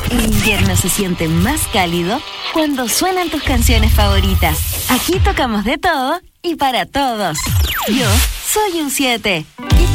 El invierno se siente más cálido cuando suenan tus canciones favoritas. Aquí tocamos de todo y para todos. Yo soy un 7 y